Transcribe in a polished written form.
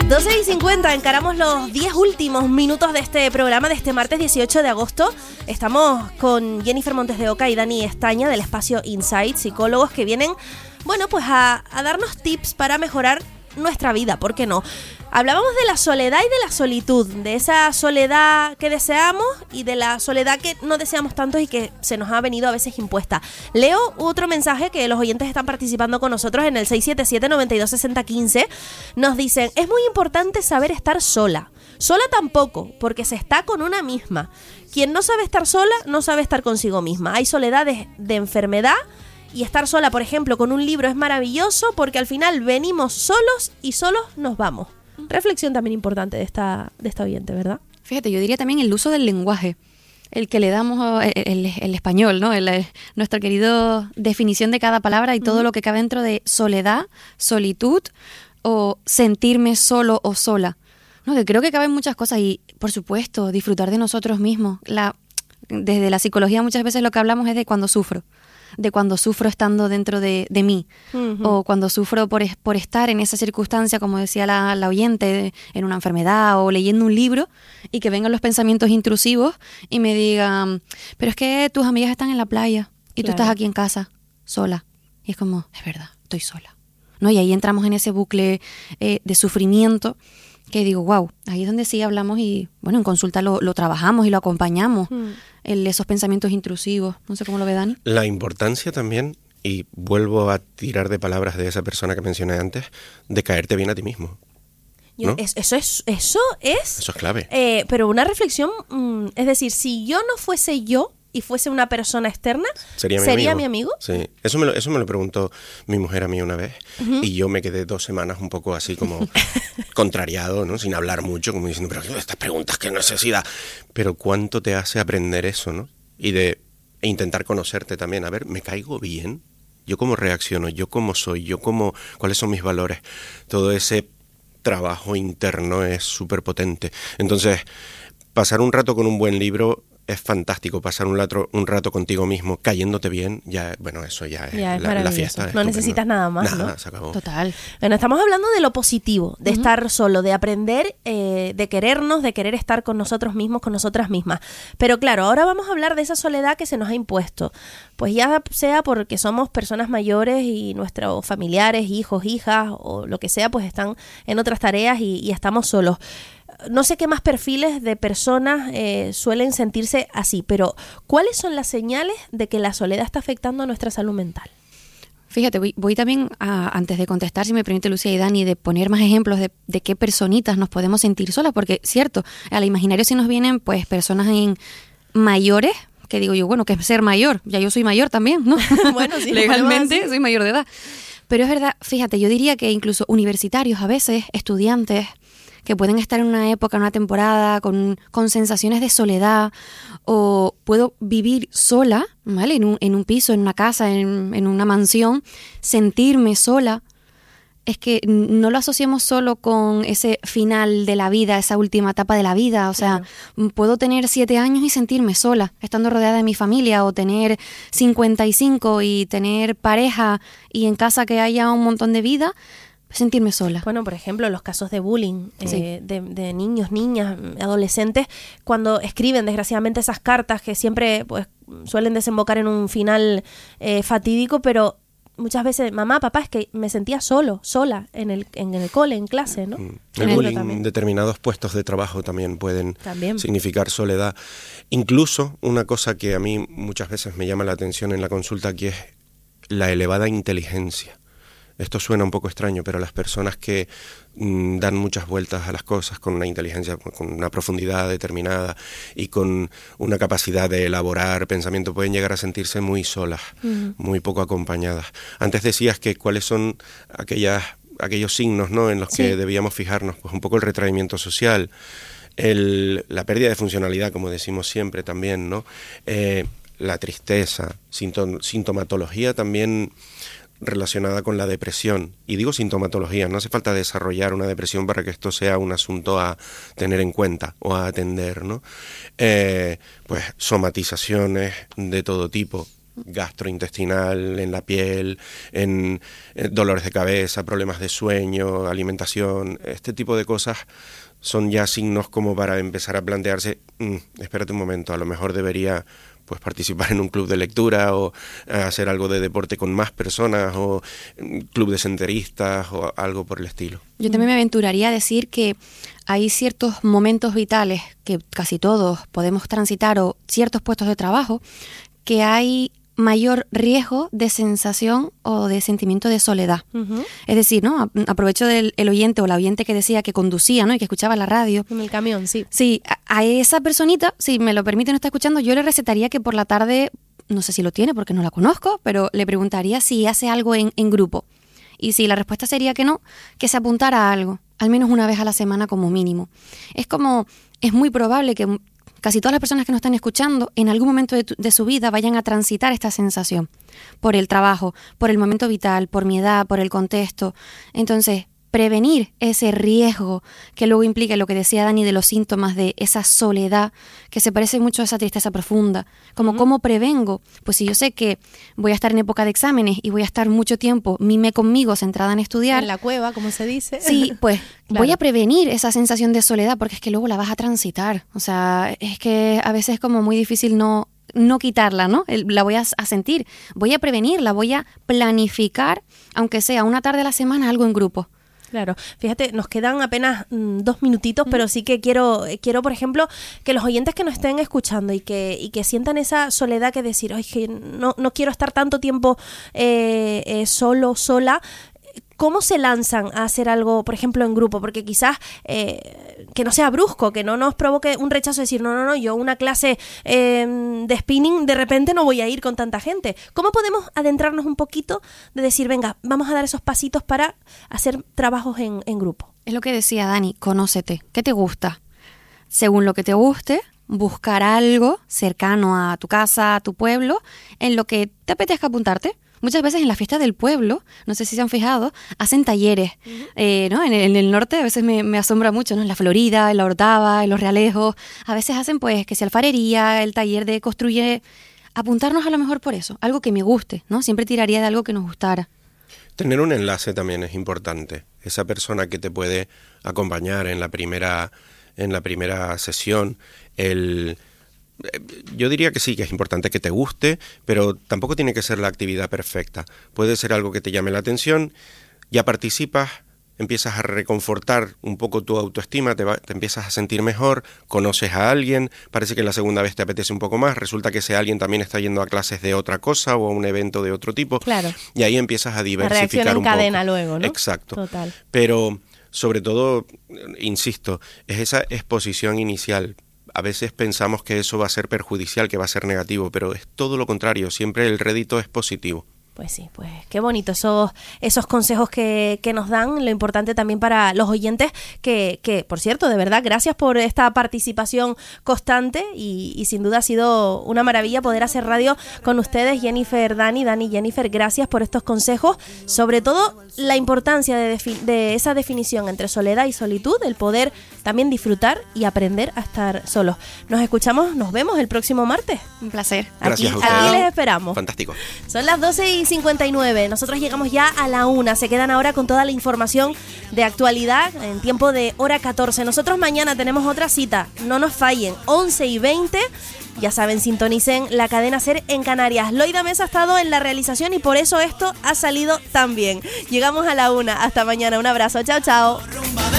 12:50, encaramos los 10 últimos minutos de este programa de este martes 18 de agosto. Estamos con Jennifer Montes de Oca y Dani Estaña del espacio Insight, psicólogos que vienen, bueno, pues a darnos tips para mejorar nuestra vida, ¿por qué no? Hablábamos de la soledad y de la solitud, de esa soledad que deseamos y de la soledad que no deseamos tanto y que se nos ha venido a veces impuesta. Leo otro mensaje que los oyentes están participando con nosotros en el 677-926015. Nos dicen, es muy importante saber estar sola. Sola tampoco, porque se está con una misma. Quien no sabe estar sola, no sabe estar consigo misma. Hay soledades de enfermedad. Y estar sola, por ejemplo, con un libro es maravilloso porque al final venimos solos y solos nos vamos. Reflexión también importante de esta oyente, ¿verdad? Fíjate, yo diría también el uso del lenguaje, el que le damos el español, ¿no? Nuestra querida definición de cada palabra y todo lo que cabe dentro de soledad, solitud o sentirme solo o sola. No, que creo que caben muchas cosas y, por supuesto, disfrutar de nosotros mismos. Desde la psicología muchas veces lo que hablamos es de cuando sufro estando dentro de mí, o cuando sufro por estar en esa circunstancia, como decía la oyente, en una enfermedad o leyendo un libro, y que vengan los pensamientos intrusivos y me digan, pero es que tus amigas están en la playa y tú estás aquí en casa, sola. Y es como, es verdad, estoy sola, ¿no? Y ahí entramos en ese bucle de sufrimiento que digo, wow, ahí es donde sí hablamos y, bueno, en consulta lo trabajamos y lo acompañamos, esos pensamientos intrusivos. No sé cómo lo ve Dani. La importancia también, y vuelvo a tirar de palabras de esa persona que mencioné antes, de caerte bien a ti mismo, ¿no? Eso es clave. Pero una reflexión, es decir, si yo no fuese yo, y fuese una persona externa, ¿sería mi amigo? Sí, eso me lo preguntó mi mujer a mí una vez, y yo me quedé 2 semanas un poco así como contrariado, ¿no? Sin hablar mucho, como diciendo, pero estas preguntas, qué necesidad. Pero cuánto te hace aprender eso, ¿no? Y e intentar conocerte también. A ver, ¿me caigo bien? ¿Yo cómo reacciono? ¿Yo cómo soy? ¿Cuáles son mis valores? Todo ese trabajo interno es súper potente. Entonces, pasar un rato con un buen libro es fantástico. Pasar un rato contigo mismo, cayéndote bien, ya, bueno, eso ya es la fiesta. No necesitas nada más, nada, ¿no? Se acabó. Total. Bueno, estamos hablando de lo positivo, de estar solo, de aprender, de querernos, de querer estar con nosotros mismos, con nosotras mismas. Pero claro, ahora vamos a hablar de esa soledad que se nos ha impuesto. Pues ya sea porque somos personas mayores y nuestros familiares, hijos, hijas o lo que sea, pues están en otras tareas y estamos solos. No sé qué más perfiles de personas suelen sentirse así, pero ¿cuáles son las señales de que la soledad está afectando a nuestra salud mental? Fíjate, voy también, antes de contestar, si me permite Lucía y Dani, de poner más ejemplos de qué personitas nos podemos sentir solas, porque, cierto, al imaginario sí nos vienen pues personas mayores, que digo yo, bueno, que es ser mayor, ya yo soy mayor también, ¿no? Bueno, sí, legalmente soy mayor de edad. Pero es verdad, fíjate, yo diría que incluso universitarios a veces, estudiantes, que pueden estar en una época, en una temporada, con sensaciones de soledad, o puedo vivir sola, ¿vale? En un piso, en una casa, en una mansión, sentirme sola. Es que no lo asociamos solo con ese final de la vida, esa última etapa de la vida. O sea, puedo tener 7 años y sentirme sola, estando rodeada de mi familia, o tener 55 y tener pareja y en casa que haya un montón de vida, sentirme sola. Bueno, por ejemplo, los casos de bullying de niños, niñas, adolescentes, cuando escriben desgraciadamente esas cartas que siempre pues suelen desembocar en un final fatídico, pero muchas veces, mamá, papá, es que me sentía sola en el cole, en clase, ¿no? El bullying en determinados puestos de trabajo también pueden significar soledad. Incluso una cosa que a mí muchas veces me llama la atención en la consulta aquí es la elevada inteligencia. Esto suena un poco extraño, pero las personas que dan muchas vueltas a las cosas con una inteligencia, con una profundidad determinada y con una capacidad de elaborar pensamiento, pueden llegar a sentirse muy solas, muy poco acompañadas. Antes decías que cuáles son aquellos signos, ¿no?, en los que debíamos fijarnos. Pues un poco el retraimiento social, la pérdida de funcionalidad, como decimos siempre también, ¿no? La tristeza, sintomatología también relacionada con la depresión. Y digo sintomatología, no hace falta desarrollar una depresión para que esto sea un asunto a tener en cuenta o a atender, ¿no? Pues somatizaciones de todo tipo, gastrointestinal, en la piel, en dolores de cabeza, problemas de sueño, alimentación, este tipo de cosas son ya signos como para empezar a plantearse, espérate un momento, a lo mejor debería pues participar en un club de lectura o hacer algo de deporte con más personas o club de senderistas o algo por el estilo. Yo también me aventuraría a decir que hay ciertos momentos vitales que casi todos podemos transitar o ciertos puestos de trabajo que hay mayor riesgo de sensación o de sentimiento de soledad. Uh-huh. Es decir, ¿no? Aprovecho del oyente o la oyente que decía que conducía, ¿no? Y que escuchaba la radio. En el camión, sí. Sí, a esa personita, si me lo permite, no está escuchando, yo le recetaría que por la tarde, no sé si lo tiene porque no la conozco, pero le preguntaría si hace algo en grupo. Y si la respuesta sería que no, que se apuntara a algo, al menos una vez a la semana como mínimo. Es muy probable que casi todas las personas que nos están escuchando en algún momento de su vida vayan a transitar esta sensación por el trabajo, por el momento vital, por mi edad, por el contexto. Entonces, prevenir ese riesgo que luego implica lo que decía Dani de los síntomas de esa soledad que se parece mucho a esa tristeza profunda. ¿Cómo prevengo? Pues si yo sé que voy a estar en época de exámenes y voy a estar mucho tiempo mime conmigo centrada en estudiar. En la cueva, como se dice. Sí, pues claro. Voy a prevenir esa sensación de soledad porque es que luego la vas a transitar. O sea, es que a veces es como muy difícil no quitarla, ¿no? La voy a sentir. Voy a prevenirla, voy a planificar, aunque sea una tarde a la semana, algo en grupo. Claro, fíjate, nos quedan apenas 2 minutitos, pero sí que quiero, por ejemplo, que los oyentes que nos estén escuchando y que sientan esa soledad que decir, ay, que no quiero estar tanto tiempo sola, ¿cómo se lanzan a hacer algo, por ejemplo, en grupo? Porque quizás que no sea brusco, que no nos provoque un rechazo, decir, no, yo una clase de spinning de repente no voy a ir con tanta gente. ¿Cómo podemos adentrarnos un poquito de decir, venga, vamos a dar esos pasitos para hacer trabajos en grupo? Es lo que decía Dani, conócete. ¿Qué te gusta? Según lo que te guste, buscar algo cercano a tu casa, a tu pueblo, en lo que te apetezca apuntarte. Muchas veces en la fiesta del pueblo, no sé si se han fijado, hacen talleres, ¿no? En el norte a veces me asombra mucho, ¿no? En la Florida, en la Orotava, en los Realejos, a veces hacen pues que sea alfarería, el taller de construye, apuntarnos a lo mejor por eso, algo que me guste, ¿no? Siempre tiraría de algo que nos gustara. Tener un enlace también es importante, esa persona que te puede acompañar en la primera sesión, yo diría que sí, que es importante que te guste, pero tampoco tiene que ser la actividad perfecta. Puede ser algo que te llame la atención, ya participas, empiezas a reconfortar un poco tu autoestima, te empiezas a sentir mejor, conoces a alguien, parece que la segunda vez te apetece un poco más, resulta que ese alguien también está yendo a clases de otra cosa o a un evento de otro tipo, claro. Y ahí empiezas a diversificar la reacción en un poco. cadena luego, ¿no? Exacto. Total. Pero sobre todo, insisto, es esa exposición inicial. A veces pensamos que eso va a ser perjudicial, que va a ser negativo, pero es todo lo contrario, siempre el rédito es positivo. Pues sí, pues qué bonito esos consejos que nos dan, lo importante también para los oyentes, que por cierto, de verdad, gracias por esta participación constante y sin duda ha sido una maravilla poder hacer radio con ustedes, Jennifer, Dani, Jennifer, gracias por estos consejos, sobre todo la importancia de esa definición entre soledad y solitud, el poder también disfrutar y aprender a estar solos. Nos vemos el próximo martes. Un placer. Gracias a ustedes. Aquí les esperamos. Fantástico. Son las 12:59. Nosotros llegamos ya a la 1. Se quedan ahora con toda la información de actualidad en tiempo de hora 14. Nosotros mañana tenemos otra cita. No nos fallen. 11:20. Ya saben, sintonicen la cadena SER en Canarias. Loida Mesa ha estado en la realización y por eso esto ha salido tan bien. Llegamos a la 1. Hasta mañana. Un abrazo. Chao, chao.